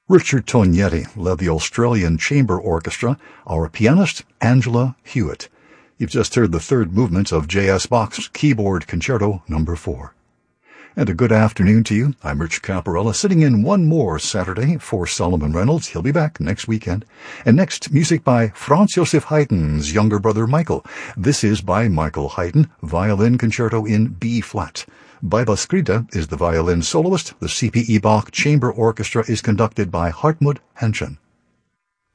Richard Tognetti led the Australian Chamber Orchestra, our pianist Angela Hewitt. You've just heard the third movement of J.S. Bach's Keyboard Concerto No. 4. And a good afternoon to you. I'm Rich Caparella, sitting in one more Saturday for Solomon Reynolds. He'll be back next weekend. And next, music by Franz Joseph Haydn's younger brother Michael. This is by Michael Haydn, Violin Concerto in B-flat. Baiba Skrida is the violin soloist. The C.P.E. Bach Chamber Orchestra is conducted by Hartmut Henschen.